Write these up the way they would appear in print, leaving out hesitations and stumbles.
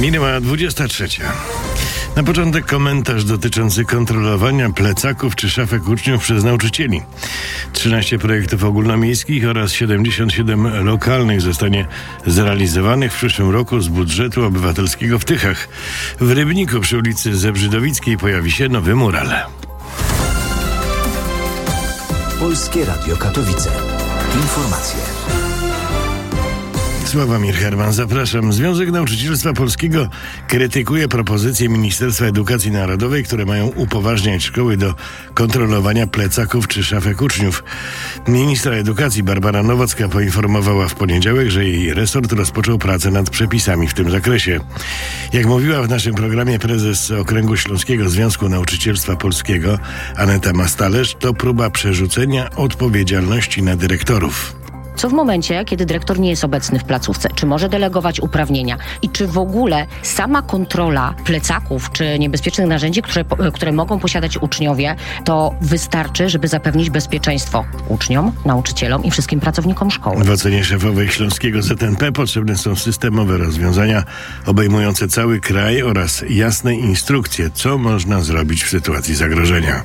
Minęła 23. Na początek komentarz dotyczący kontrolowania plecaków czy szafek uczniów przez nauczycieli. 13 projektów ogólnomiejskich oraz 77 lokalnych zostanie zrealizowanych w przyszłym roku z budżetu obywatelskiego w Tychach. W Rybniku przy ulicy Zebrzydowickiej pojawi się nowy mural. Polskie Radio Katowice. Informacje. Sławomir Herman, zapraszam. Związek Nauczycielstwa Polskiego krytykuje propozycje Ministerstwa Edukacji Narodowej, które mają upoważniać szkoły do kontrolowania plecaków czy szafek uczniów. Ministra Edukacji Barbara Nowacka poinformowała w poniedziałek, że jej resort rozpoczął pracę nad przepisami w tym zakresie. Jak mówiła w naszym programie prezes Okręgu Śląskiego Związku Nauczycielstwa Polskiego Aneta Mastalerz, to próba przerzucenia odpowiedzialności na dyrektorów. Co w momencie, kiedy dyrektor nie jest obecny w placówce? Czy może delegować uprawnienia? I czy w ogóle sama kontrola plecaków czy niebezpiecznych narzędzi, które mogą posiadać uczniowie, to wystarczy, żeby zapewnić bezpieczeństwo uczniom, nauczycielom i wszystkim pracownikom szkoły? W ocenie szefowej Śląskiego ZNP potrzebne są systemowe rozwiązania obejmujące cały kraj oraz jasne instrukcje, co można zrobić w sytuacji zagrożenia.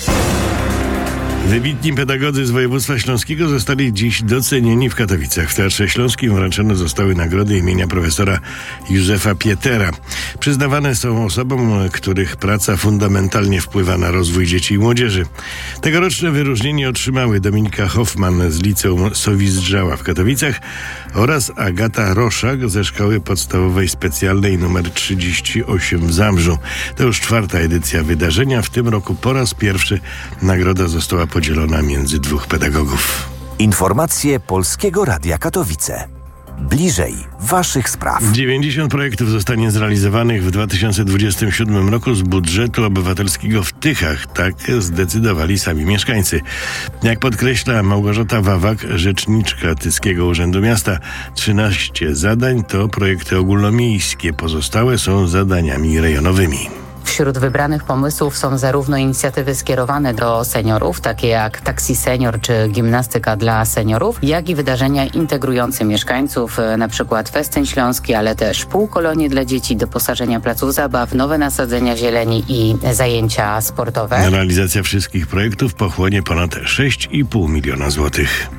Wybitni pedagodzy z województwa śląskiego zostali dziś docenieni w Katowicach. W Teatrze Śląskim wręczone zostały nagrody imienia profesora Józefa Pietera. Przyznawane są osobom, których praca fundamentalnie wpływa na rozwój dzieci i młodzieży. Tegoroczne wyróżnienie otrzymały Dominika Hoffman z Liceum Sowizdrzała w Katowicach oraz Agata Roszak ze Szkoły Podstawowej Specjalnej nr 38 w Zabrzu. To już 4. edycja wydarzenia. W tym roku po raz pierwszy nagroda została podzielona między 2 pedagogów. Informacje Polskiego Radia Katowice. Bliżej waszych spraw. 90 projektów zostanie zrealizowanych w 2027 roku z budżetu obywatelskiego w Tychach. Tak zdecydowali sami mieszkańcy. Jak podkreśla Małgorzata Wawak, rzeczniczka Tyskiego Urzędu Miasta, 13 zadań to projekty ogólnomiejskie. Pozostałe są zadaniami rejonowymi. Wśród wybranych pomysłów są zarówno inicjatywy skierowane do seniorów, takie jak Taksi Senior czy Gimnastyka dla seniorów, jak i wydarzenia integrujące mieszkańców, na przykład Festyn Śląski, ale też półkolonie dla dzieci, doposażenia placów zabaw, nowe nasadzenia zieleni i zajęcia sportowe. Realizacja wszystkich projektów pochłonie ponad 6,5 miliona złotych.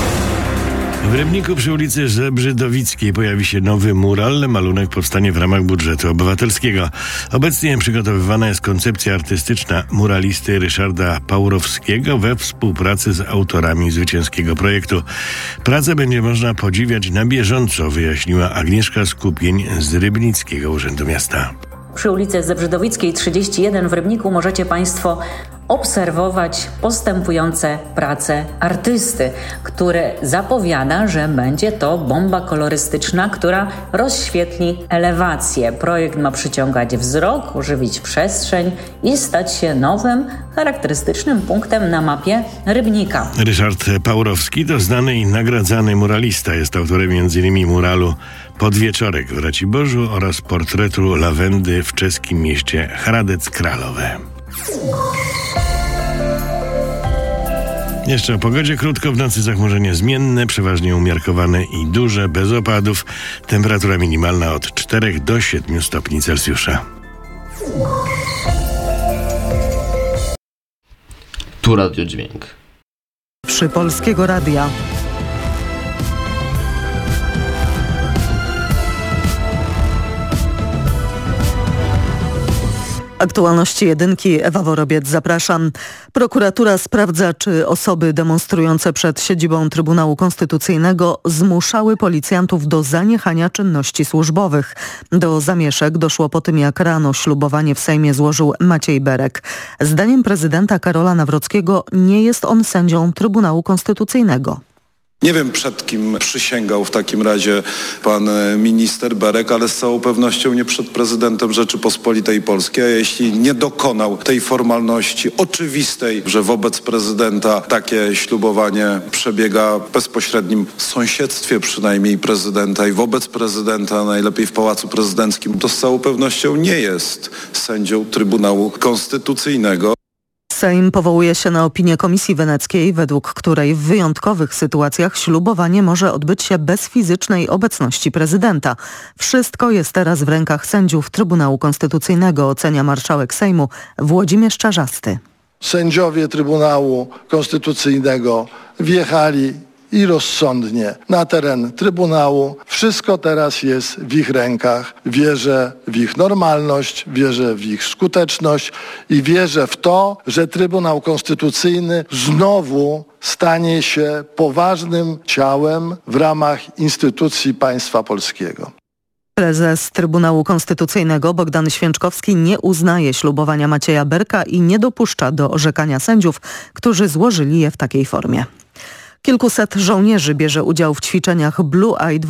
W Rybniku przy ulicy Zebrzydowickiej pojawi się nowy mural. Malunek powstanie w ramach budżetu obywatelskiego. Obecnie przygotowywana jest koncepcja artystyczna muralisty Ryszarda Pałrowskiego we współpracy z autorami zwycięskiego projektu. Pracę będzie można podziwiać na bieżąco, wyjaśniła Agnieszka Skupień z Rybnickiego Urzędu Miasta. Przy ulicy Zebrzydowickiej 31 w Rybniku możecie Państwo obserwować postępujące prace artysty, który zapowiada, że będzie to bomba kolorystyczna, która rozświetli elewację. Projekt ma przyciągać wzrok, ożywić przestrzeń i stać się nowym, charakterystycznym punktem na mapie Rybnika. Ryszard Pałrowski to znany i nagradzany muralista. Jest autorem m.in. muralu Podwieczorek w Raciborzu oraz portretu lawendy w czeskim mieście Hradec Kralowe. Jeszcze o pogodzie. Krótko w nocy zachmurzenie zmienne, przeważnie umiarkowane i duże, bez opadów. Temperatura minimalna od 4 do 7 stopni Celsjusza. Tu Radiodźwięk. Przy Polskiego Radia. Aktualności jedynki, Ewa Worobiec, zapraszam. Prokuratura sprawdza, czy osoby demonstrujące przed siedzibą Trybunału Konstytucyjnego zmuszały policjantów do zaniechania czynności służbowych. Do zamieszek doszło po tym, jak rano ślubowanie w Sejmie złożył Maciej Berek. Zdaniem prezydenta Karola Nawrockiego nie jest on sędzią Trybunału Konstytucyjnego. Nie wiem, przed kim przysięgał w takim razie pan minister Berek, ale z całą pewnością nie przed prezydentem Rzeczypospolitej Polskiej. A jeśli nie dokonał tej formalności oczywistej, że wobec prezydenta takie ślubowanie przebiega w bezpośrednim sąsiedztwie przynajmniej prezydenta i wobec prezydenta, najlepiej w Pałacu Prezydenckim, to z całą pewnością nie jest sędzią Trybunału Konstytucyjnego. Sejm powołuje się na opinię Komisji Weneckiej, według której w wyjątkowych sytuacjach ślubowanie może odbyć się bez fizycznej obecności prezydenta. Wszystko jest teraz w rękach sędziów Trybunału Konstytucyjnego, ocenia marszałek Sejmu Włodzimierz Czarzasty. Sędziowie Trybunału Konstytucyjnego wjechali i rozsądnie na teren Trybunału. Wszystko teraz jest w ich rękach. Wierzę w ich normalność, wierzę w ich skuteczność i wierzę w to, że Trybunał Konstytucyjny znowu stanie się poważnym ciałem w ramach instytucji państwa polskiego. Prezes Trybunału Konstytucyjnego Bogdan Święczkowski nie uznaje ślubowania Macieja Berka i nie dopuszcza do orzekania sędziów, którzy złożyli je w takiej formie. Kilkuset żołnierzy bierze udział w ćwiczeniach Blue Eye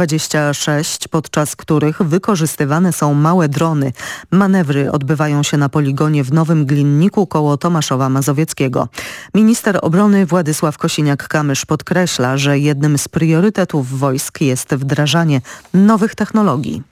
26, podczas których wykorzystywane są małe drony. Manewry odbywają się na poligonie w Nowym Glinniku koło Tomaszowa Mazowieckiego. Minister obrony Władysław Kosiniak-Kamysz podkreśla, że jednym z priorytetów wojsk jest wdrażanie nowych technologii.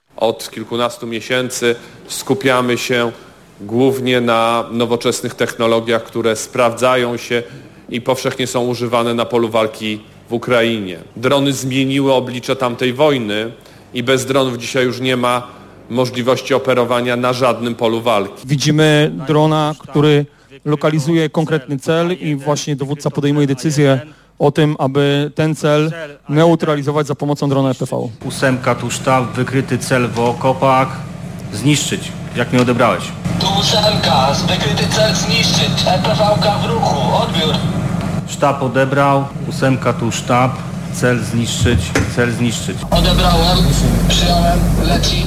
Od kilkunastu miesięcy skupiamy się głównie na nowoczesnych technologiach, które sprawdzają się i powszechnie są używane na polu walki w Ukrainie. Drony zmieniły oblicze tamtej wojny i bez dronów dzisiaj już nie ma możliwości operowania na żadnym polu walki. Widzimy drona, który lokalizuje konkretny cel i właśnie dowódca podejmuje decyzję o tym, aby ten cel neutralizować za pomocą drona EPV. 8 tu sztab, wykryty cel w okopach, zniszczyć. Jak mnie odebrałeś? Tu 8, wykryty cel zniszczyć, EPV-ka w ruchu, odbiór. Sztab odebrał, 8 tu sztab, cel zniszczyć, cel zniszczyć. Odebrałem, przyjąłem, leci.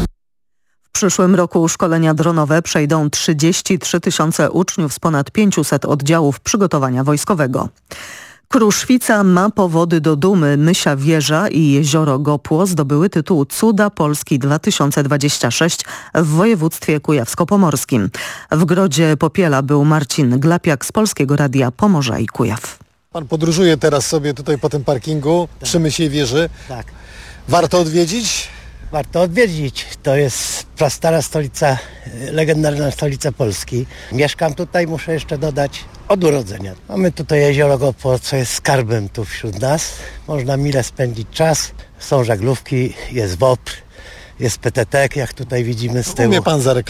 W przyszłym roku szkolenia dronowe przejdą 33 000 uczniów z ponad 500 oddziałów przygotowania wojskowego. Kruszwica ma powody do dumy. Mysia Wieża i jezioro Gopło zdobyły tytuł Cuda Polski 2026 w województwie kujawsko-pomorskim. W Grodzie Popiela był Marcin Glapiak z Polskiego Radia Pomorza i Kujaw. Pan podróżuje teraz sobie tutaj po tym parkingu przy Mysiej Wieży. Tak. Warto odwiedzić? Warto odwiedzić. To jest prastara stolica, legendarna stolica Polski. Mieszkam tutaj, muszę jeszcze dodać, od urodzenia. Mamy tutaj jezioro Gopło, co jest skarbem tu wśród nas. Można mile spędzić czas. Są żaglówki, jest WOPR, jest PTT, jak tutaj widzimy z tyłu. Umie pan zareklamować.